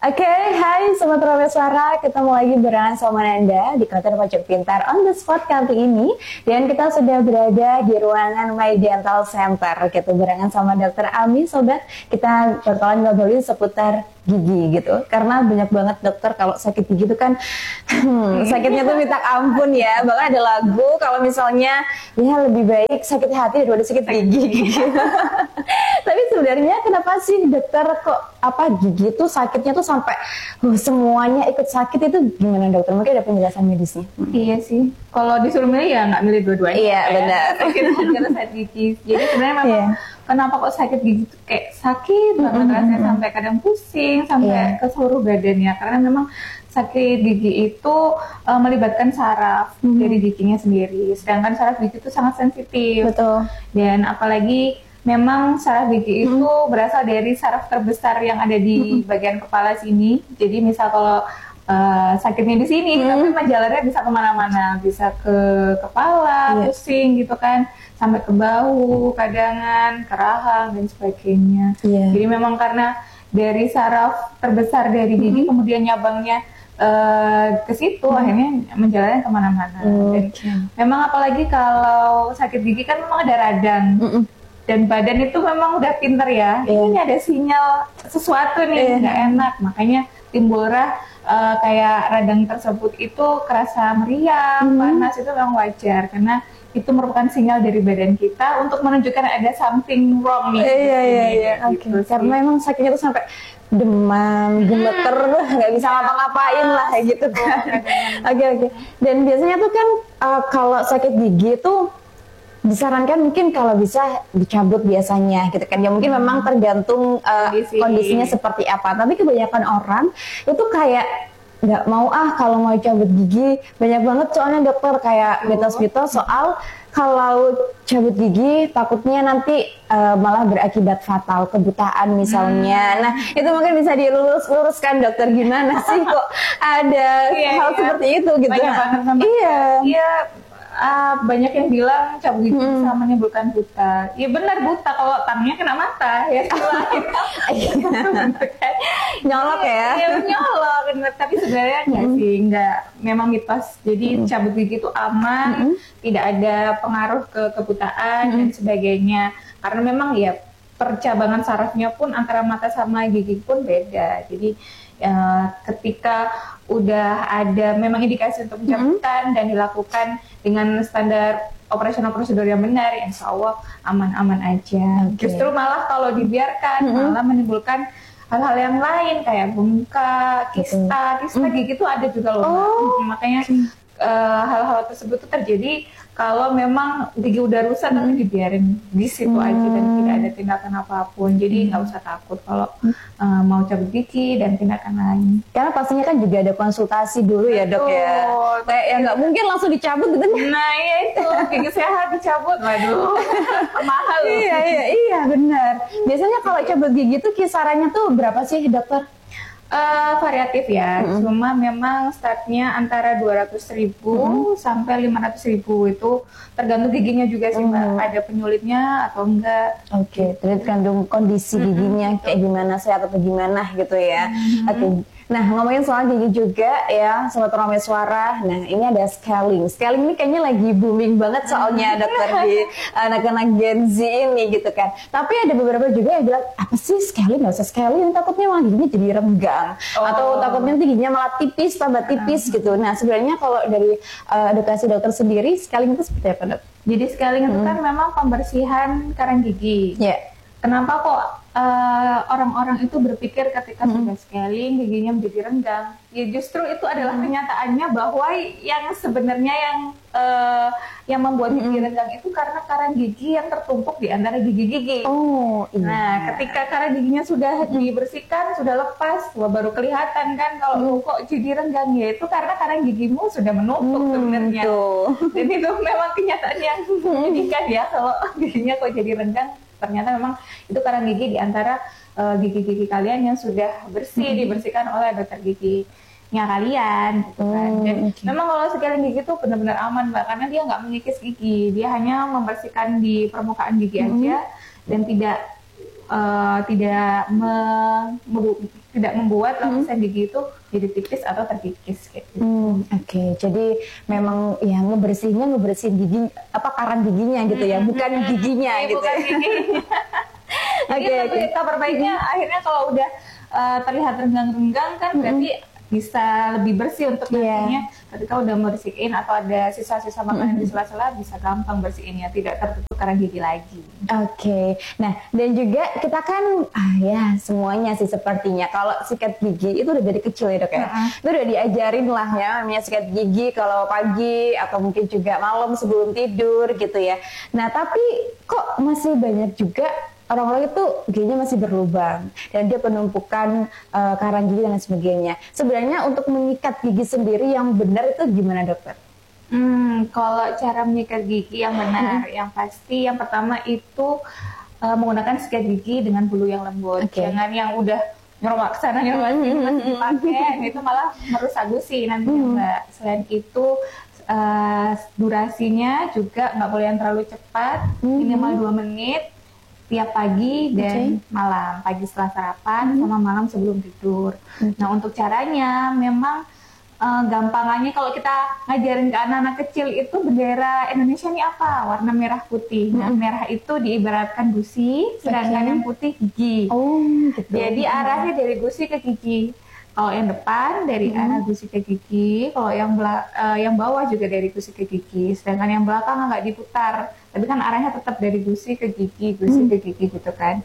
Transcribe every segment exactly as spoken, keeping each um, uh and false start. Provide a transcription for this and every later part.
Oke, hai Sobat Ramai Suara, ketemu lagi barengan sama Nanda di konten Pojok Pintar on the spot kali ini. Dan kita sudah berada di ruangan My Dental Center, gitu, barengan sama Dokter Ami, Sobat. Kita bakalan ngobrolin seputar gigi gitu, karena banyak banget dokter kalau sakit gigi itu kan hmm, sakitnya tuh minta ampun ya. Bahkan ada lagu kalau misalnya ya lebih baik sakit hati daripada sakit gigi gitu. Tapi sebenarnya kenapa sih dokter kok apa gigi tuh sakitnya tuh sampai uh, semuanya ikut sakit, itu gimana dokter? Mungkin ada penjelasan medisnya. Hmm. Iya sih, kalau disuruh milih ya nggak milih dua-duanya. Iya benar. Sakit hati atau sakit gigi. Jadi sebenarnya memang yeah. Kenapa kok sakit gigi tuh kayak sakit banget, mm-hmm. rasanya sampai kadang pusing sampai yeah. ke seluruh badannya, karena memang sakit gigi itu uh, melibatkan saraf mm-hmm. dari giginya sendiri, sedangkan saraf gigi itu sangat sensitif. Betul. Dan apalagi memang saraf gigi itu mm-hmm. berasal dari saraf terbesar yang ada di mm-hmm. bagian kepala sini. Jadi misal kalau Uh, sakitnya di sini, hmm. tapi menjalarnya bisa kemana-mana, bisa ke kepala, yeah. pusing gitu kan, sampai ke bahu, kadangan, ke rahang dan sebagainya. Yeah. Jadi memang karena dari saraf terbesar dari gigi, hmm. kemudian nyabangnya uh, ke situ, hmm. akhirnya menjalarnya kemana-mana. Oh, dan okay. memang apalagi kalau sakit gigi kan memang ada radang. Hmm. Dan badan itu memang udah pinter ya, yeah. ini ada sinyal sesuatu nih nggak yeah. enak, makanya timbullah uh, kayak radang tersebut itu kerasa meriang, mm. panas, itu memang wajar karena itu merupakan sinyal dari badan kita untuk menunjukkan ada something wrong nih. Iya iya iya. Oke. Karena memang sakitnya tuh sampai demam, gemeter, nggak bisa ngapa-ngapain lah kayak gitu kan. Oke oke. Dan biasanya tuh kan uh, kalau sakit gigi tuh disarankan mungkin kalau bisa dicabut biasanya gitu kan ya, mungkin hmm. memang tergantung uh, Kondisi. kondisinya seperti apa, tapi kebanyakan orang itu kayak nggak mau ah kalau mau cabut gigi. Banyak banget soalnya dokter kayak mitos-mitos soal kalau cabut gigi takutnya nanti uh, malah berakibat fatal, kebutaan misalnya. hmm. Nah itu mungkin bisa dilurus-luruskan dokter, gimana sih kok ada iya, hal iya. seperti itu gitu. Banyak nah, banget sama iya iya Uh, banyak yang bilang cabut gigi hmm. bisa menimbulkan buta. Ya benar, buta kalau tangnya kena mata ya. Nyolok ya? Iya nyolok. Tapi sebenarnya enggak hmm. sih, enggak. Memang mitos. Jadi hmm. cabut gigi itu aman, hmm. tidak ada pengaruh ke kebutaan hmm. dan sebagainya. Karena memang ya percabangan sarafnya pun antara mata sama gigi pun beda. Jadi Uh, ketika udah ada memang indikasi untuk pencabutan mm-hmm. dan dilakukan dengan standar operasional prosedur yang benar, insya Allah aman-aman aja. Okay. Justru malah kalau dibiarkan mm-hmm. malah menimbulkan hal-hal yang lain kayak bengkak, kista, kista mm-hmm. gigi itu ada juga loh. Oh. Makanya uh, hal-hal tersebut tuh terjadi kalau memang gigi udah rusak hmm. tapi dibiarin di situ hmm. aja dan tidak ada tindakan apapun. Jadi nggak hmm. usah takut kalau uh, mau cabut gigi dan tindakan lain. Karena pastinya kan juga ada konsultasi dulu ya dok ya. Kayak ya nggak mungkin langsung dicabut gitu. Nah iya itu gigi sehat dicabut, waduh mahal. Iya iya iya benar. Biasanya kalau cabut gigi tuh kisarannya tuh berapa sih dokter? Uh, variatif ya, mm-hmm. cuma memang startnya antara dua ratus ribu mm-hmm. sampai lima ratus ribu, itu tergantung giginya juga sih mbak, mm. ada penyulitnya atau enggak. Oke, okay. tergantung kondisi giginya mm-hmm. kayak gimana, sehat atau gimana gitu ya. Mm-hmm. Oke. Okay. Nah ngomongin soal gigi juga ya Sobat Ramai Suara, nah ini ada scaling. Scaling ini kayaknya lagi booming banget soalnya dokter di anak-anak Gen Z ini gitu kan. Tapi ada beberapa juga yang bilang, apa sih scaling, gak usah scaling, takutnya malah giginya jadi renggang. Oh. Atau takutnya giginya malah tipis, tambah tipis uh. gitu. Nah sebenarnya kalau dari uh, edukasi dokter sendiri, scaling itu seperti apa dok? Jadi scaling hmm. itu kan memang pembersihan karang gigi. Yeah. Kenapa kok uh, orang-orang itu berpikir ketika hmm. sudah scaling giginya menjadi renggang? Ya justru itu adalah hmm. kenyataannya bahwa yang sebenarnya yang uh, yang membuat gigi hmm. renggang itu karena karang gigi yang tertumpuk di antara gigi-gigi. Oh, iya. Nah, ketika karang giginya sudah hmm. dibersihkan, sudah lepas, wah baru kelihatan kan kalau hmm. kok jadi renggang, ya itu karena karang gigimu sudah menumpuk hmm, sebenarnya. Dan itu memang kenyataan yang menyedihkan ya kalau giginya kok jadi renggang. Ternyata memang itu karang gigi di antara uh, gigi-gigi kalian yang sudah bersih, hmm. dibersihkan oleh dokter giginya kalian gitu kan. Dan okay. memang kalau scaling gigi itu benar-benar aman mbak, karena dia nggak mengikis gigi, dia hanya membersihkan di permukaan gigi hmm. aja dan tidak uh, tidak me- membu- tidak membuat lapisan gigi itu jadi tipis atau terkikis gitu. Hmm, Oke, okay. Jadi memang ya ngebersihinnya ngebersihin gigi apa karang giginya gitu ya, bukan giginya hmm, gitu. Bukan giginya. Oke, oke. Kabar baiknya akhirnya kalau udah uh, terlihat renggang-renggang kan berarti bisa lebih bersih untuk nantinya. Yeah. Ketika udah bersihin atau ada sisa-sisa makanan mm-hmm. di sela-sela bisa gampang bersihinnya, tidak tertutup karang gigi lagi. Oke, okay. Nah dan juga kita kan ah ya semuanya sih sepertinya kalau sikat gigi itu udah dari kecil ya dok ya, uh-huh. itu udah diajarin lah ya namanya sikat gigi kalau pagi atau mungkin juga malam sebelum tidur gitu ya. Nah tapi kok masih banyak juga orang-orang itu giginya masih berlubang dan dia penumpukan uh, karang gigi dan sebagainya. Sebenarnya untuk menyikat gigi sendiri yang benar itu gimana dokter? Hmm, kalau cara menyikat gigi yang benar, hmm. yang pasti yang pertama itu uh, menggunakan sikat gigi dengan bulu yang lembut. Okay. Jangan yang udah nyerobak sana nyerobak sini hmm. masih dipakai, itu malah merusak gusi nanti hmm. Mbak. Selain itu uh, durasinya juga nggak boleh yang terlalu cepat, hmm. minimal dua menit. Tiap pagi dan okay. malam, pagi setelah sarapan mm-hmm. sama malam sebelum tidur. Mm-hmm. Nah untuk caranya memang uh, gampangannya kalau kita ngajarin ke anak-anak kecil itu bendera Indonesia ini apa? Warna merah putih. Mm-hmm. Nah merah itu diibaratkan gusi, sedangkan okay. yang putih gigi. Oh, gitu. Jadi arahnya dari gusi ke gigi. Kalau yang depan dari hmm. arah gusi ke gigi, kalau yang bela- uh, yang bawah juga dari gusi ke gigi, sedangkan yang belakang nggak diputar, tapi kan arahnya tetap dari gusi ke gigi, gusi hmm. ke gigi gitu kan.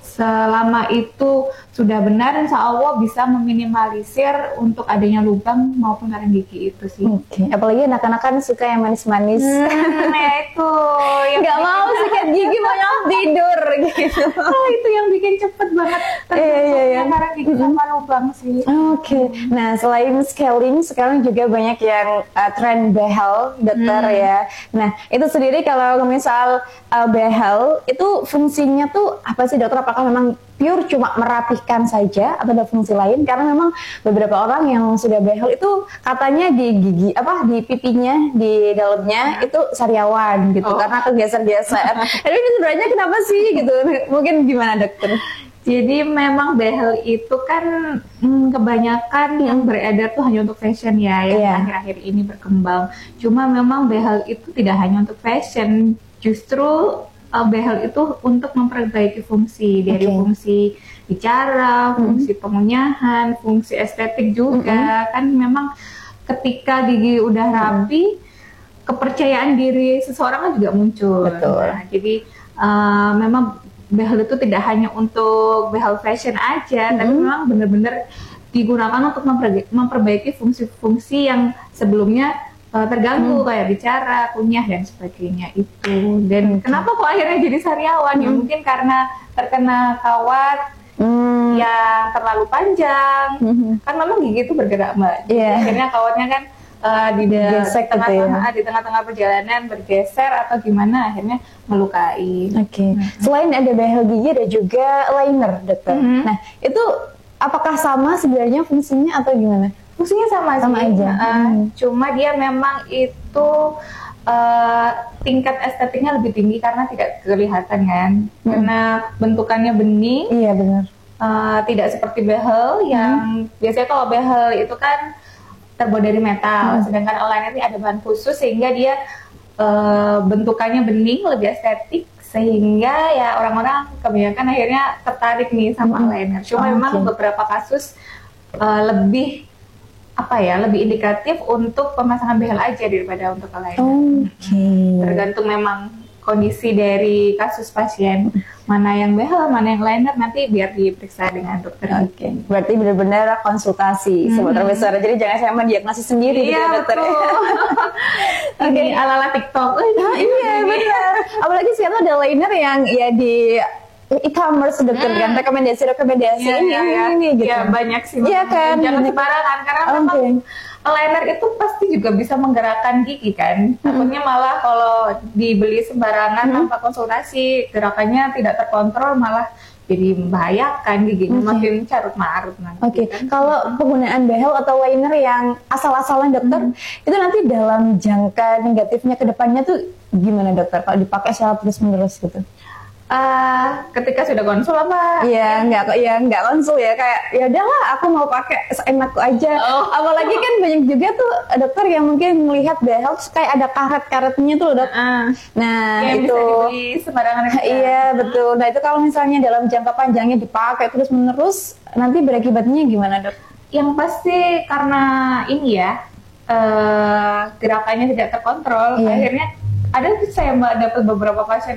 Selama itu sudah benar, insya Allah bisa meminimalisir untuk adanya lubang maupun karang gigi itu sih. Oke, okay. Apalagi anak-anak kan suka yang manis-manis. Hmm, ya itu. Yang nggak mau sikat gigi, maunya tidur gitu. Oh, itu yang bikin cepet banget tertutupnya yeah, yeah, yeah. karang gigi sama lubang sih. Oke, okay. Nah selain scaling, sekarang juga banyak yang uh, tren behel, dokter hmm. ya. Nah itu sendiri kalau misal uh, behel, itu fungsinya tuh apa sih dokter? Apakah memang pure cuma merapihkan saja atau ada fungsi lain? Karena memang beberapa orang yang sudah behel itu katanya di gigi apa di pipinya di dalamnya itu sariawan gitu oh. karena kegeser-geser. Jadi ini sebenarnya kenapa sih gitu? Mungkin gimana dokter? Jadi memang behel itu kan hmm, kebanyakan hmm. yang beredar tuh hanya untuk fashion ya, yang yeah. akhir-akhir ini berkembang. Cuma memang behel itu tidak hanya untuk fashion, justru Uh, behel itu untuk memperbaiki fungsi dari okay. fungsi bicara, mm-hmm. fungsi pengunyahan, fungsi estetik juga. Mm-hmm. Kan memang ketika gigi udah rapi, mm-hmm. kepercayaan diri seseorang kan juga muncul. Betul. Nah, jadi uh, memang behel itu tidak hanya untuk behel fashion aja, mm-hmm. tapi memang benar-benar digunakan untuk memperbaiki, memperbaiki fungsi-fungsi yang sebelumnya terganggu hmm. kayak bicara, kunyah dan sebagainya itu. Dan hmm. kenapa kok akhirnya jadi sariawan? Hmm. Ya mungkin karena terkena kawat hmm. yang terlalu panjang. Hmm. Kan memang gigi itu bergerak Mbak. Yeah. Akhirnya kawatnya kan uh, di tengah-tengah ya. di tengah-tengah perjalanan bergeser atau gimana akhirnya melukai. Oke. Okay. Hmm. Selain ada behel gigi ada juga liner, dokter. Hmm. Nah itu apakah sama sebenarnya fungsinya atau gimana? Fungsinya sama, sama sih. aja. Uh, hmm. Cuma dia memang itu uh, tingkat estetiknya lebih tinggi karena tidak kelihatan kan. Hmm. Karena bentukannya bening. Iya benar. Uh, tidak seperti behel yang hmm. biasanya kalau behel itu kan terbuat dari metal, hmm. sedangkan aligner ini ada bahan khusus sehingga dia uh, bentukannya bening, lebih estetik. Sehingga ya orang-orang kebanyakan akhirnya tertarik nih sama hmm. aligner. Cuma oh, memang okay. beberapa kasus uh, lebih apa ya lebih indikatif untuk pemasangan behel aja daripada untuk aligner. Oke. Okay. Tergantung memang kondisi dari kasus pasien mana yang behel, mana yang liner nanti biar diperiksa dengan dokter. Oke. Okay. Berarti benar-benar konsultasi hmm. sama dokter besar. Jadi jangan saya mendiagnosis sendiri iya, gitu dokter. Oke. Okay. Ala-ala TikTok. Oh, iya benar. Apalagi sekarang ada liner yang ya di e-commerce dokter hmm. kan rekomendasi-rekomendasi ya, ini ya, ini ya. ini gitu. Ya banyak sih. Iya kan. Jangan sembarangan karena okay. memang liner itu pasti juga bisa menggerakkan gigi kan. Hmm. Takutnya malah kalau dibeli sembarangan hmm. tanpa konsultasi gerakannya tidak terkontrol malah jadi membahayakan giginya okay. makin carut marut nanti. Oke. Okay. Kan? Kalau penggunaan behel atau liner yang asal-asalan dokter hmm. itu nanti dalam jangka negatifnya ke depannya tuh gimana dokter? Kalau dipakai secara terus-menerus gitu? Uh, ketika sudah konsul apa? Iya, nggak, ya nggak konsul ya, kayak ya udahlah aku mau pakai seenakku aja. Oh. Apalagi kan banyak juga tuh dokter yang mungkin melihat behel kayak ada karet-karetnya tuh dok. Uh, nah yang itu. Bisa dibeli sembarangan. Iya betul. Nah itu kalau misalnya dalam jangka panjangnya dipakai terus menerus, nanti berakibatnya gimana dok? Yang pasti karena ini ya uh, gerakannya tidak terkontrol, iya. Akhirnya ada saya mbak dapat beberapa pasien